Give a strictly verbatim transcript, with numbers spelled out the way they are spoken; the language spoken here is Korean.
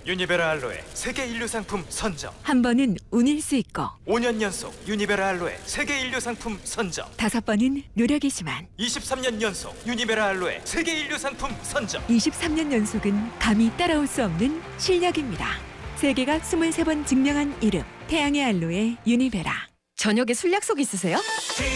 유니베라 알로에 세계 인류 상품 선정. 한 번은 운일 수 있고 오 년 연속 유니베라 알로에 세계 인류 상품 선정. 다섯 번은 노력이지만 이십삼 년 연속 유니베라 알로에 세계 인류 상품 선정. 이십삼 년 연속은 감히 따라올 수 없는 실력입니다. 세계가 이십삼 번 증명한 이름 태양의 알로에 유니베라. 저녁에 술 약속 있으세요?